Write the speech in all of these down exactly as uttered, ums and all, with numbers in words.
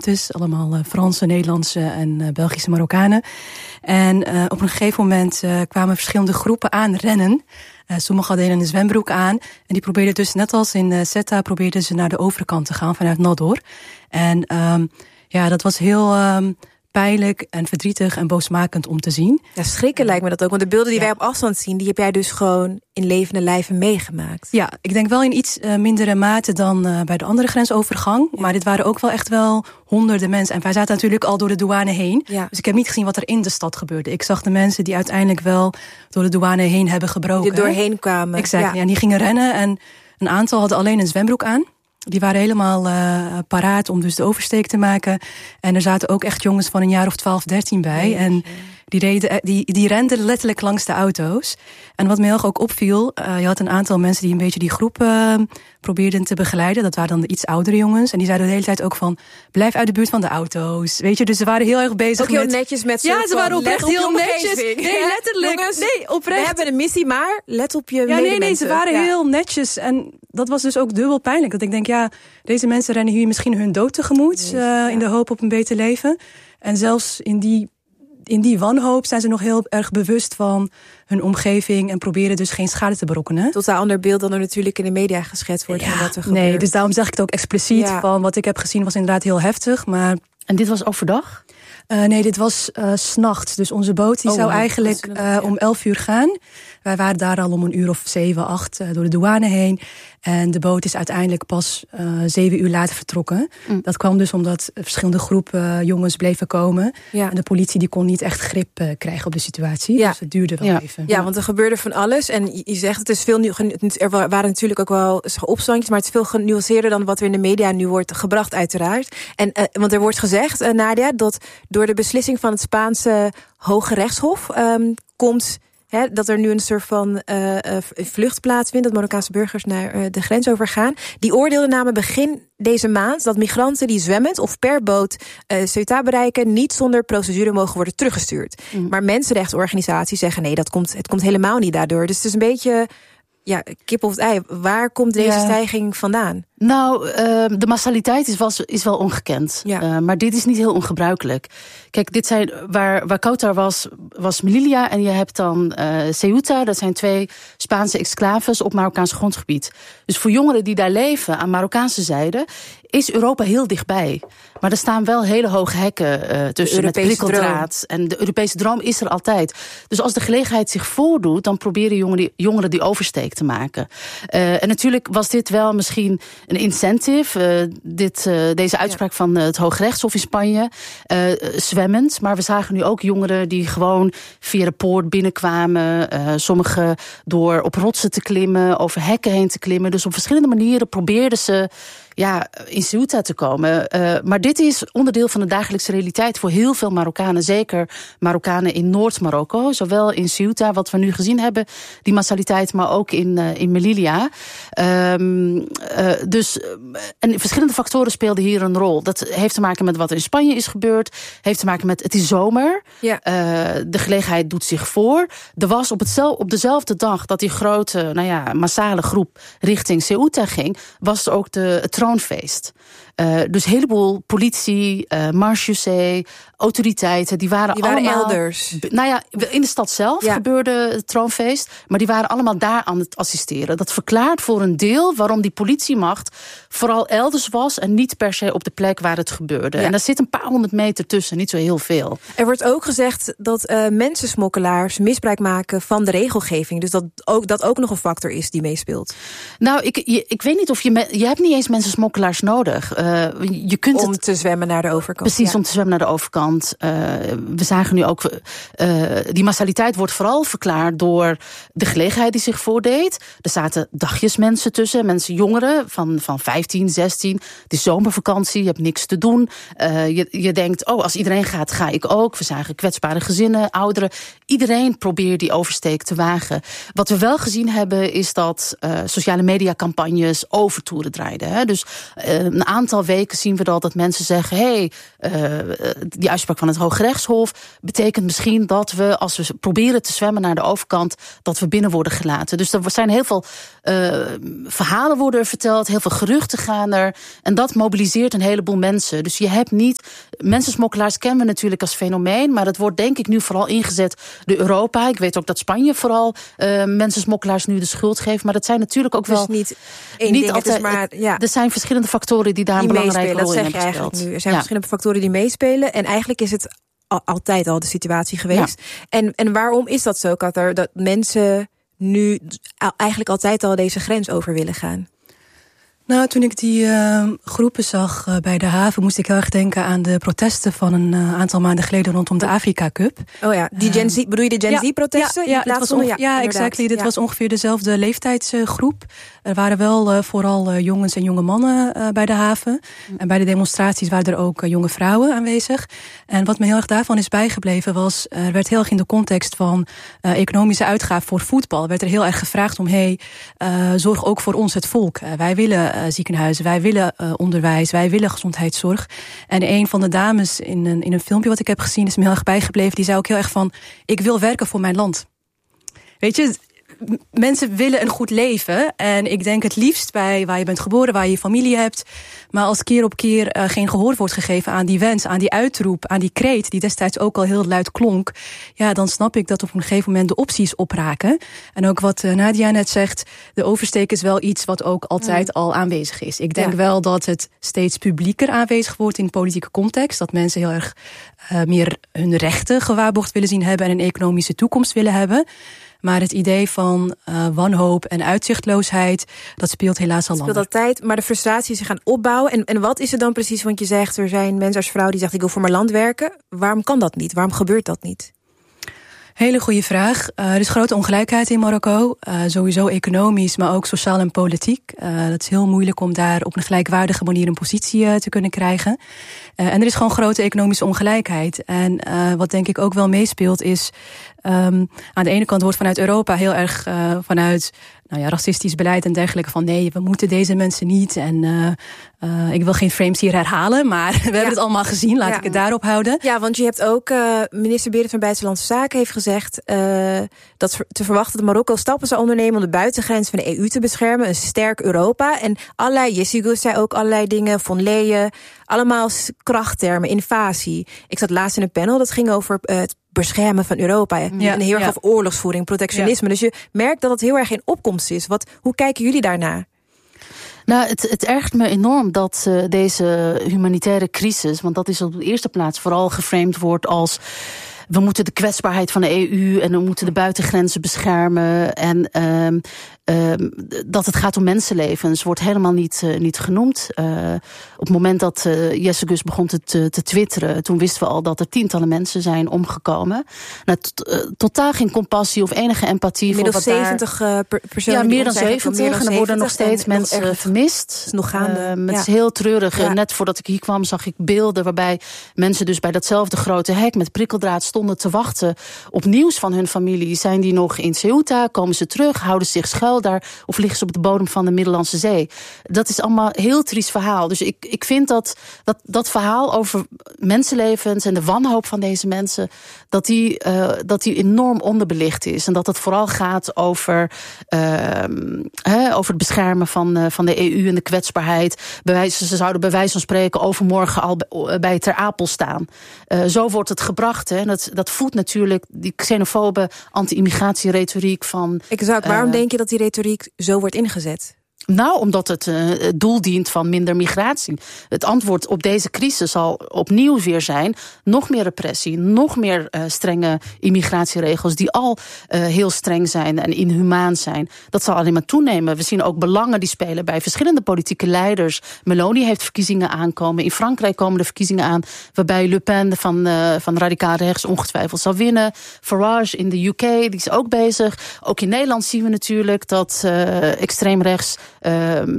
dus. Allemaal uh, Franse, Nederlandse en uh, Belgische Marokkanen. En uh, op een gegeven moment uh, kwamen verschillende groepen aanrennen. Uh, sommigen hadden een zwembroek aan. En die probeerden dus, net als in uh, Zeta, probeerden ze naar de overkant te gaan vanuit Nador. En um, ja, dat was heel um, pijnlijk en verdrietig en boosmakend om te zien. Ja, schrikken lijkt me dat ook. Want de beelden die ja. wij op afstand zien, die heb jij dus gewoon in levende lijven meegemaakt. Ja, ik denk wel in iets uh, mindere mate dan uh, bij de andere grensovergang. Ja. Maar dit waren ook wel echt wel honderden mensen. En wij zaten natuurlijk al door de douane heen. Ja. Dus ik heb niet gezien wat er in de stad gebeurde. Ik zag de mensen die uiteindelijk wel door de douane heen hebben gebroken. Die er doorheen kwamen. Exact, ja. ja. En die gingen rennen en een aantal hadden alleen een zwembroek aan. Die waren helemaal uh, paraat om dus de oversteek te maken. En er zaten ook echt jongens van een jaar of twaalf, dertien bij. Ja, en die, reden, die, die renden letterlijk langs de auto's. En wat me heel erg ook opviel, uh, je had een aantal mensen die een beetje die groep uh, probeerden te begeleiden. Dat waren dan de iets oudere jongens. En die zeiden de hele tijd ook van, blijf uit de buurt van de auto's. Weet je, dus ze waren heel erg bezig ook heel met... netjes met Ja, ze waren oprecht op heel netjes. Nee, letterlijk. Jongens, nee, oprecht. We hebben een missie, maar let op je Ja, nee, nee, ze waren ja. heel netjes. En dat was dus ook dubbel pijnlijk. Dat ik denk, ja, deze mensen rennen hier misschien hun dood tegemoet. Uh, ja. In de hoop op een beter leven. En zelfs in die, in die wanhoop zijn ze nog heel erg bewust van hun omgeving. En proberen dus geen schade te berokkenen. Totaal ander beeld dan er natuurlijk in de media geschetst wordt. Ja, van wat er gebeurt. Nee, dus daarom zeg ik het ook expliciet. Ja. Van wat ik heb gezien was inderdaad heel heftig. Maar... En dit was overdag? Uh, nee, dit was uh, 's nachts. Dus onze boot die oh, zou eigenlijk uh, ja. om elf uur gaan. Wij waren daar al om een uur of zeven, acht uh, door de douane heen. En de boot is uiteindelijk pas uh, zeven uur later vertrokken. Mm. Dat kwam dus omdat verschillende groepen uh, jongens bleven komen. Ja. En de politie die kon niet echt grip uh, krijgen op de situatie. Ja. Dus het duurde wel ja. even. Ja, want er gebeurde van alles. En je zegt, het is veel nu, er waren natuurlijk ook wel opstandjes, maar het is veel genuanceerder dan wat er in de media nu wordt gebracht, uiteraard. En, uh, want er wordt gezegd, uh, Nadia, dat door de beslissing van het Spaanse Hoge Rechtshof um, komt... He, dat er nu een soort van uh, uh, vlucht plaatsvindt, dat Marokkaanse burgers naar uh, de grens overgaan. Die oordeelden namen begin deze maand dat migranten die zwemmend of per boot uh, Ceuta bereiken niet zonder procedure mogen worden teruggestuurd. Mm. Maar mensenrechtenorganisaties zeggen nee, dat komt, het komt helemaal niet daardoor. Dus het is een beetje ja, kip of het ei. Waar komt deze ja. stijging vandaan? Nou, uh, de massaliteit is wel, is wel ongekend. Ja. Uh, maar dit is niet heel ongebruikelijk. Kijk, dit zijn, waar, waar Ceuta was, was Melilla. En je hebt dan uh, Ceuta. Dat zijn twee Spaanse exclaves op Marokkaans grondgebied. Dus voor jongeren die daar leven aan Marokkaanse zijde is Europa heel dichtbij. Maar er staan wel hele hoge hekken uh, tussen met prikkeldraad. En de Europese droom is er altijd. Dus als de gelegenheid zich voordoet, dan proberen jongeren, jongeren die oversteek te maken. Uh, en natuurlijk was dit wel misschien een incentive. Uh, dit, uh, deze uitspraak ja. van het Hooggerechtshof in Spanje. Uh, zwemmend. Maar we zagen nu ook jongeren die gewoon via de poort binnenkwamen. Uh, sommigen door op rotsen te klimmen, over hekken heen te klimmen. Dus op verschillende manieren probeerden ze ja, in Ceuta te komen. Uh, maar dit is onderdeel van de dagelijkse realiteit voor heel veel Marokkanen. Zeker Marokkanen in Noord-Marokko. Zowel in Ceuta, wat we nu gezien hebben, die massaliteit, maar ook in, uh, in Melilla. Um, uh, dus, uh, en verschillende factoren speelden hier een rol. Dat heeft te maken met wat er in Spanje is gebeurd. Heeft te maken met, het is zomer. Ja. Uh, de gelegenheid doet zich voor. Er was op, hetzel, op dezelfde dag dat die grote, nou ja, massale groep richting Ceuta ging, was er ook de, het troonfeest. Uh, dus een heleboel politie, uh, marechaussee, autoriteiten, die waren, die waren allemaal elders. Nou ja, in de stad zelf ja. gebeurde het troonfeest, maar die waren allemaal daar aan het assisteren. Dat verklaart voor een deel waarom die politiemacht vooral elders was en niet per se op de plek waar het gebeurde. Ja. En daar zit een paar honderd meter tussen, niet zo heel veel. Er wordt ook gezegd dat uh, mensensmokkelaars misbruik maken van de regelgeving. Dus dat ook, dat ook nog een factor is die meespeelt. Nou, ik, je, ik weet niet of je... Me, je hebt niet eens mensensmokkelaars nodig. Uh, je kunt om het, te zwemmen naar de overkant. Precies, ja. om te zwemmen naar de overkant. Uh, we zagen nu ook... Uh, die massaliteit wordt vooral verklaard door de gelegenheid die zich voordeed. Er zaten dagjes mensen tussen. Mensen, jongeren van, van vijftien, zestien. Het is zomervakantie, je hebt niks te doen. Uh, je, je denkt, oh, als iedereen gaat, ga ik ook. We zagen kwetsbare gezinnen, ouderen. Iedereen probeert die oversteek te wagen. Wat we wel gezien hebben, is dat uh, sociale mediacampagnes overtoeren draaiden. Hè? Dus uh, een aantal aantal weken zien we al dat mensen zeggen, hé, hey, uh, die uitspraak van het Hooggerechtshof betekent misschien dat we, als we proberen te zwemmen naar de overkant, dat we binnen worden gelaten. Dus er zijn heel veel uh, verhalen worden er verteld, heel veel geruchten gaan er. En dat mobiliseert een heleboel mensen. Dus je hebt niet, mensensmokkelaars kennen we natuurlijk als fenomeen, maar dat wordt denk ik nu vooral ingezet door Europa. Ik weet ook dat Spanje vooral uh, mensensmokkelaars nu de schuld geeft. Maar dat zijn natuurlijk ook dus wel niet één niet ding, altijd. Het is maar, ja. Er zijn verschillende factoren die daar die een belangrijke meespelen. rol in hebben hebben gespeeld. Nu. Er zijn ja. verschillende factoren die meespelen. En eigenlijk is het al, altijd al de situatie geweest. Ja. En, en waarom is dat zo, Katar? Dat mensen nu eigenlijk altijd al deze grens over willen gaan? Nou, toen ik die uh, groepen zag uh, bij de haven, moest ik heel erg denken aan de protesten van een uh, aantal maanden geleden rondom de Afrika Cup. Oh ja, die Gen Z, uh, bedoel je de Gen ja, Z-protesten? Ja, ja, was onge- ja, ja exactly. Dit ja. was ongeveer dezelfde leeftijdsgroep. Er waren wel uh, vooral uh, jongens en jonge mannen uh, bij de haven. En bij de demonstraties waren er ook uh, jonge vrouwen aanwezig. En wat me heel erg daarvan is bijgebleven was, uh, er werd heel erg in de context van uh, economische uitgaven voor voetbal, werd er heel erg gevraagd om, hey, uh, zorg ook voor ons het volk. Uh, wij willen uh, ziekenhuizen, wij willen uh, onderwijs, wij willen gezondheidszorg. En een van de dames in een, in een filmpje wat ik heb gezien is me heel erg bijgebleven. Die zei ook heel erg van, ik wil werken voor mijn land. Weet je, mensen willen een goed leven. En ik denk het liefst bij waar je bent geboren, waar je je familie hebt. Maar als keer op keer uh, geen gehoor wordt gegeven aan die wens, aan die uitroep, aan die kreet, die destijds ook al heel luid klonk. Ja, dan snap ik dat op een gegeven moment de opties opraken. En ook wat uh, Nadia net zegt, de oversteek is wel iets wat ook altijd mm. al aanwezig is. Ik denk ja. wel dat het steeds publieker aanwezig wordt in politieke context. Dat mensen heel erg uh, meer hun rechten gewaarborgd willen zien hebben en een economische toekomst willen hebben. Maar het idee van uh, wanhoop en uitzichtloosheid, dat speelt helaas al lang. Het speelt altijd, maar de frustraties zich gaan opbouwen. En, en wat is er dan precies? Want je zegt, er zijn mensen als vrouw die zegt, ik wil voor mijn land werken. Waarom kan dat niet? Waarom gebeurt dat niet? Hele goede vraag. Uh, er is grote ongelijkheid in Marokko. Uh, sowieso economisch, maar ook sociaal en politiek. Uh, het is heel moeilijk om daar op een gelijkwaardige manier een positie uh, te kunnen krijgen. Uh, en er is gewoon grote economische ongelijkheid. En uh, wat denk ik ook wel meespeelt is, Um, aan de ene kant wordt vanuit Europa heel erg uh, vanuit nou ja, racistisch beleid en dergelijke van nee, we moeten deze mensen niet. En uh, uh, ik wil geen frames hier herhalen, maar we ja. hebben het allemaal gezien. Laat ja. ik het daarop houden. Ja, want je hebt ook, uh, minister Berend van Buitenlandse Zaken heeft gezegd uh, dat te verwachten dat Marokko stappen zou ondernemen om de buitengrens van de E U te beschermen. Een sterk Europa. En allerlei, Yessiguz zei ook allerlei dingen, Von Leyen, allemaal krachttermen, invasie. Ik zat laatst in een panel, dat ging over uh, het beschermen van Europa. Ja, en heel erg ja. over oorlogsvoering, protectionisme. Ja. Dus je merkt dat het heel erg in opkomst is. Wat, hoe kijken jullie daarnaar? Nou, het, het ergert me enorm dat uh, deze humanitaire crisis, want dat is op de eerste plaats vooral geframed wordt als we moeten de kwetsbaarheid van de E U en we moeten de buitengrenzen beschermen. En um, um, dat het gaat om mensenlevens wordt helemaal niet, uh, niet genoemd. Uh, op het moment dat uh, Yessiguz begon te, te, te twitteren, toen wisten we al dat er tientallen mensen zijn omgekomen. Nou, t, uh, totaal geen compassie of enige empathie. Inmiddels voor wat zeventig daar, per persoon. Ja, meer dan zeventig. En er worden nog steeds mensen nog vermist. Het is nog gaande. Uh, het ja. is heel treurig. Ja. Net voordat ik hier kwam zag ik beelden waarbij mensen dus bij datzelfde grote hek met prikkeldraad stonden te wachten op nieuws van hun familie. Zijn die nog in Ceuta? Komen ze terug? Houden ze zich schuil daar? Of liggen ze op de bodem van de Middellandse Zee? Dat is allemaal een heel triest verhaal. Dus ik, ik vind dat, dat dat verhaal over mensenlevens en de wanhoop van deze mensen, dat die, uh, dat die enorm onderbelicht is. En dat het vooral gaat over, uh, hè, over het beschermen van, uh, van de E U en de kwetsbaarheid. Bewijs, ze zouden bij wijze van spreken overmorgen al bij Ter Apel staan. Uh, zo wordt het gebracht. Hè. En dat, dat voedt natuurlijk die xenofobe anti-immigratieretoriek van. Exact. Waarom uh, denk je dat die retoriek zo wordt ingezet? Nou, omdat het uh, het doel dient van minder migratie. Het antwoord op deze crisis zal opnieuw weer zijn nog meer repressie, nog meer uh, strenge immigratieregels die al uh, heel streng zijn en inhumaan zijn. Dat zal alleen maar toenemen. We zien ook belangen die spelen bij verschillende politieke leiders. Meloni heeft verkiezingen aankomen. In Frankrijk komen de verkiezingen aan waarbij Le Pen van, uh, van radicaal rechts ongetwijfeld zal winnen. Farage in de U K, die is ook bezig. Ook in Nederland zien we natuurlijk dat uh, extreem rechts Uh, uh,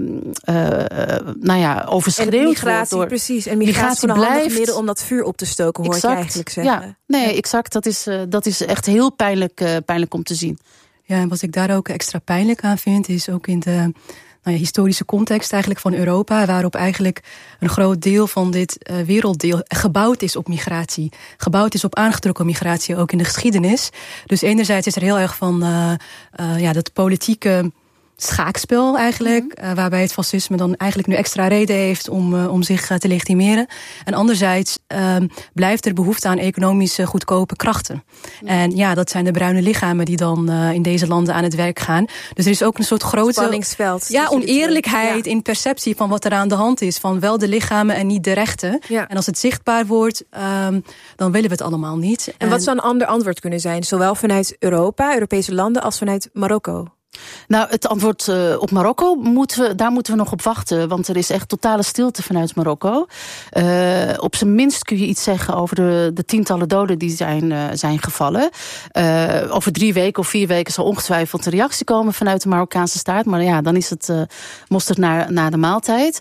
nou ja, overschreeuwd en migratie, wordt door precies. En migratie, migratie van een handig middel om dat vuur op te stoken, hoor exact, je eigenlijk zeggen. Ja, nee, exact. Dat is, uh, dat is echt heel pijnlijk, uh, pijnlijk om te zien. Ja, en wat ik daar ook extra pijnlijk aan vind, is ook in de nou ja, historische context eigenlijk van Europa, waarop eigenlijk een groot deel van dit uh, werelddeel gebouwd is op migratie. Gebouwd is op aangetrokken migratie, ook in de geschiedenis. Dus enerzijds is er heel erg van uh, uh, ja, dat politieke schaakspel eigenlijk, mm-hmm. uh, waarbij het fascisme dan eigenlijk nu extra reden heeft om, uh, om zich uh, te legitimeren. En anderzijds uh, blijft er behoefte aan economische goedkope krachten. Mm. En ja, dat zijn de bruine lichamen die dan uh, in deze landen aan het werk gaan. Dus er is ook een soort grote spanningsveld. Ja, oneerlijkheid ja. in perceptie van wat er aan de hand is. Van wel de lichamen en niet de rechten. Ja. En als het zichtbaar wordt, um, dan willen we het allemaal niet. En, en wat zou een ander antwoord kunnen zijn? Zowel vanuit Europa, Europese landen, als vanuit Marokko? Nou, het antwoord uh, op Marokko, moeten we, daar moeten we nog op wachten. Want er is echt totale stilte vanuit Marokko. Uh, op zijn minst kun je iets zeggen over de, de tientallen doden die zijn, uh, zijn gevallen. Uh, over drie weken of vier weken zal ongetwijfeld een reactie komen vanuit de Marokkaanse staat. Maar ja, dan is het uh, mosterd na, na de maaltijd.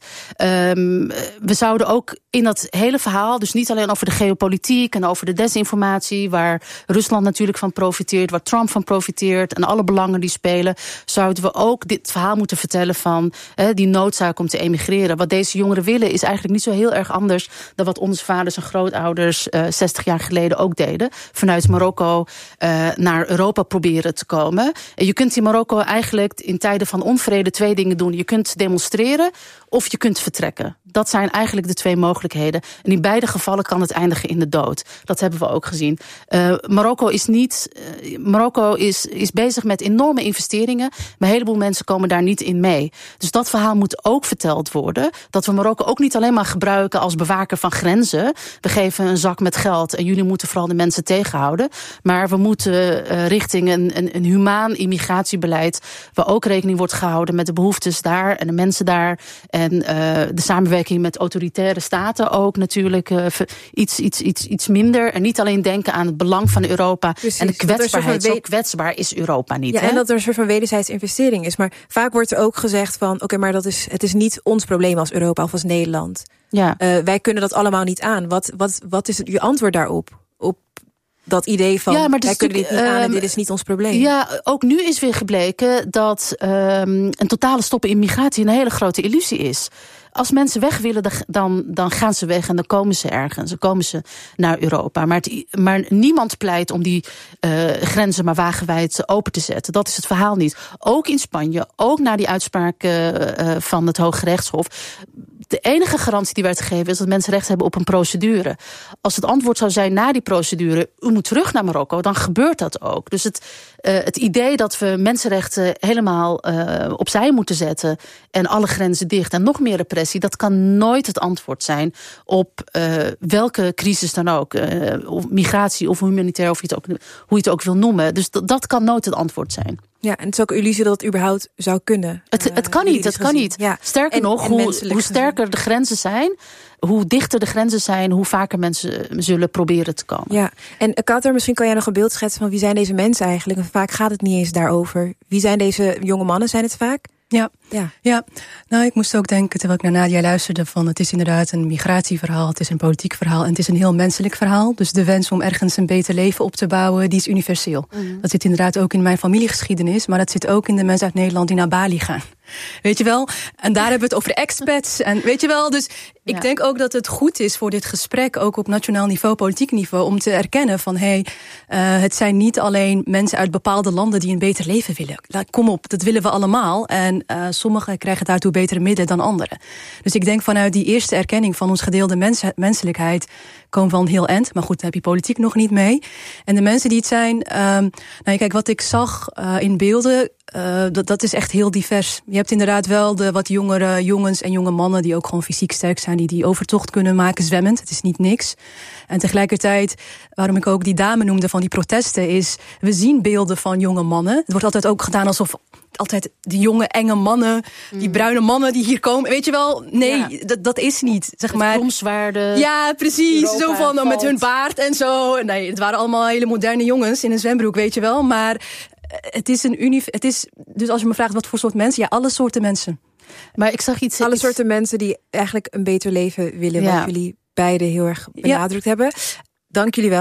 Um, we zouden ook in dat hele verhaal, dus niet alleen over de geopolitiek en over de desinformatie, waar Rusland natuurlijk van profiteert, waar Trump van profiteert en alle belangen die spelen, zouden we ook dit verhaal moeten vertellen van eh, die noodzaak om te emigreren. Wat deze jongeren willen is eigenlijk niet zo heel erg anders dan wat onze vaders en grootouders uh, zestig jaar geleden ook deden. Vanuit Marokko uh, naar Europa proberen te komen. En je kunt in Marokko eigenlijk in tijden van onvrede twee dingen doen. Je kunt demonstreren of je kunt vertrekken. Dat zijn eigenlijk de twee mogelijkheden. En in beide gevallen kan het eindigen in de dood. Dat hebben we ook gezien. Uh, Marokko is niet. Uh, Marokko is, is bezig met enorme investeringen. Maar een heleboel mensen komen daar niet in mee. Dus dat verhaal moet ook verteld worden. Dat we Marokko ook niet alleen maar gebruiken als bewaker van grenzen. We geven een zak met geld en jullie moeten vooral de mensen tegenhouden. Maar we moeten uh, richting een, een, een humaan immigratiebeleid, waar ook rekening wordt gehouden met de behoeftes daar en de mensen daar. En uh, de samenwerking met autoritaire staten ook natuurlijk uh, iets, iets, iets, iets minder. En niet alleen denken aan het belang van Europa. Precies, en de kwetsbaarheid. Zo kwetsbaar is Europa niet. Ja, hè? En dat er een soort van wederzijdse investering is. Maar vaak wordt er ook gezegd van, oké, okay, maar dat is, het is niet ons probleem als Europa of als Nederland. Ja. Uh, wij kunnen dat allemaal niet aan. Wat, wat, wat is het, uw antwoord daarop? Op dat idee van, ja, wij kunnen dit niet aan en dit is niet ons probleem. Ja, ook nu is weer gebleken dat um, een totale stoppen in migratie een hele grote illusie is. Als mensen weg willen, dan, dan gaan ze weg en dan komen ze ergens. Dan komen ze naar Europa. Maar, het, maar niemand pleit om die uh, grenzen maar wagenwijd open te zetten. Dat is het verhaal niet. Ook in Spanje, ook na die uitspraak uh, van het Hooggerechtshof. De enige garantie die werd gegeven is dat mensen recht hebben op een procedure. Als het antwoord zou zijn na die procedure, u moet terug naar Marokko, dan gebeurt dat ook. Dus het, uh, het idee dat we mensenrechten helemaal uh, opzij moeten zetten en alle grenzen dicht en nog meer repressie, dat kan nooit het antwoord zijn op uh, welke crisis dan ook. Uh, of migratie of humanitair, of je het ook, hoe je het ook wil noemen. Dus dat, dat kan nooit het antwoord zijn. Ja, en het is ook een illusie dat het überhaupt zou kunnen. Het, het kan niet, het kan niet. Ja. Sterker en, nog, en hoe, hoe sterker de grenzen zijn, hoe dichter de grenzen zijn, hoe vaker mensen zullen proberen te komen. Ja, en Kauter, misschien kan jij nog een beeld schetsen van wie zijn deze mensen eigenlijk? Vaak gaat het niet eens daarover. Wie zijn deze jonge mannen, zijn het vaak? Ja. Ja. ja, nou ik moest ook denken, terwijl ik naar Nadia luisterde, van het is inderdaad een migratieverhaal, het is een politiek verhaal en het is een heel menselijk verhaal. Dus de wens om ergens een beter leven op te bouwen, die is universeel. Mm-hmm. Dat zit inderdaad ook in mijn familiegeschiedenis, maar dat zit ook in de mensen uit Nederland die naar Bali gaan. Weet je wel? En daar hebben we het over expats. En weet je wel? Dus ik ja. denk ook dat het goed is voor dit gesprek, ook op nationaal niveau, politiek niveau, om te erkennen van, hé, hey, uh, het zijn niet alleen mensen uit bepaalde landen die een beter leven willen. Kom op, dat willen we allemaal. En uh, sommigen krijgen daartoe betere middelen dan anderen. Dus ik denk vanuit die eerste erkenning van ons gedeelde mens, menselijkheid komen we van heel eind. Maar goed, daar heb je politiek nog niet mee. En de mensen die het zijn, um, nou kijk, wat ik zag uh, in beelden, Uh, dat, dat is echt heel divers. Je hebt inderdaad wel de wat jongere jongens en jonge mannen die ook gewoon fysiek sterk zijn, die die overtocht kunnen maken zwemmend. Het is niet niks. En tegelijkertijd, waarom ik ook die dame noemde van die protesten, is, we zien beelden van jonge mannen. Het wordt altijd ook gedaan alsof altijd die jonge, enge mannen, die mm. bruine mannen die hier komen. Weet je wel, nee, ja. dat, dat is niet. Zeg maar. Bromswaarden. Ja, precies. Europa zo van, met hun baard en zo. Nee, het waren allemaal hele moderne jongens in een zwembroek, weet je wel. Maar het is een unif. Het is, dus als je me vraagt wat voor soort mensen, ja, alle soorten mensen. Maar ik zag iets. Alle iets... soorten mensen die eigenlijk een beter leven willen, ja. wat jullie beiden heel erg benadrukt ja. hebben. Dank jullie wel.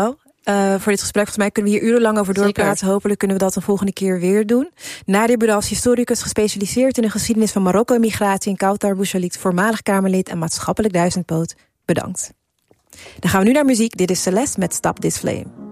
uh, voor dit gesprek. Volgens mij kunnen we hier urenlang over doorpraten. Hopelijk kunnen we dat een volgende keer weer doen. Nadia Boudal is historicus, gespecialiseerd in de geschiedenis van Marokko-immigratie. En Kawthar Bouchalikt, voormalig Kamerlid en maatschappelijk duizendpoot. Bedankt. Dan gaan we nu naar muziek. Dit is Celeste met Stop This Flame.